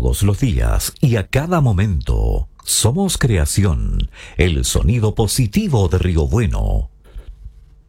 Todos los días y a cada momento somos creación, el sonido positivo de Río Bueno.